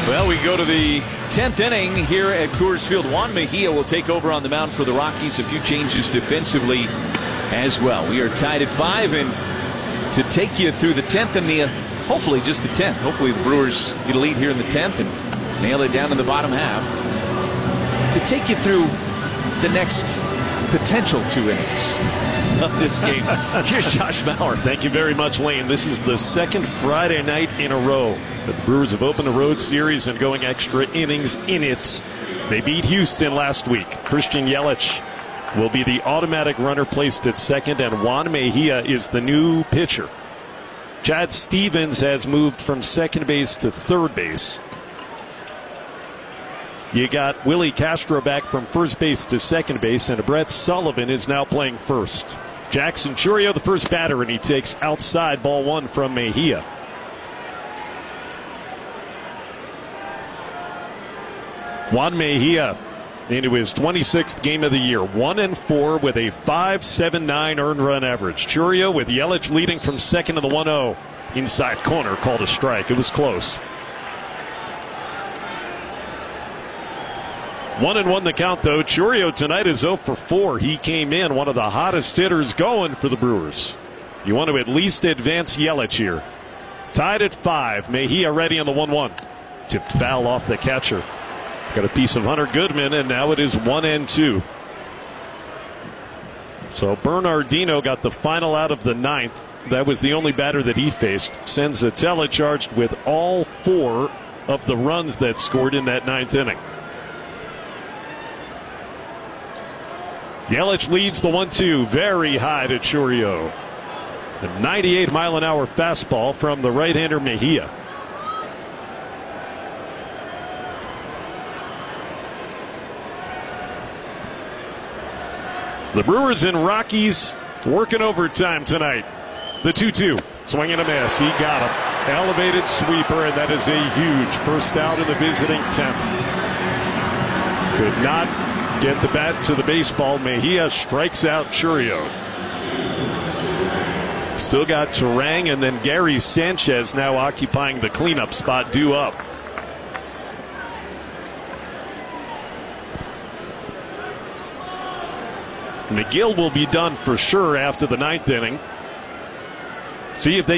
Well, we go to the 10th inning here at Coors Field. Juan Mejia will take over on the mound for the Rockies. A few changes defensively as well. We are tied at 5, and to take you through the 10th and the hopefully just the 10th. Hopefully the Brewers get a lead here in the 10th and nail it down in the bottom half. To take you through the next potential 2 innings of this game, here's Josh Mauer. Thank you very much, Lane. This is the second Friday night in a row that the Brewers have opened a road series and going extra innings in it. They beat Houston last week. Christian Yelich will be the automatic runner placed at second, and Juan Mejia is the new pitcher. Chad Stevens has moved from second base to third base. You got Willie Castro back from first base to second base, and Brett Sullivan is now playing first. Jackson Chourio, the first batter, and he takes outside ball 1 from Mejia. Juan Mejia into his 26th game of the year, 1-4 with a 5.79 earned run average. Chourio with Yelich leading from second to the 1-0. Inside corner, called a strike. It was close. 1-1 the count, though. Chourio tonight is 0 for 4. He came in one of the hottest hitters going for the Brewers. You want to at least advance Yelich here. Tied at 5. Mejia ready on the 1-1. Tipped foul off the catcher. Got a piece of Hunter Goodman, and now it is 1-2. So Bernardino got the final out of the 9th. That was the only batter that he faced. Senzatella charged with all 4 of the runs that scored in that 9th inning. Yelich leads the 1-2 very high to Chourio. A 98-mile-an-hour fastball from the right-hander Mejia. The Brewers and Rockies working overtime tonight. The 2-2. Swing and a miss. He got him. Elevated sweeper, and that is a huge first out in the visiting 10th. Could not get the bat to the baseball. Mejia strikes out Chourio. Still got Turang, and then Gary Sanchez now occupying the cleanup spot due up. McGill will be done for sure after the 9th inning. See if they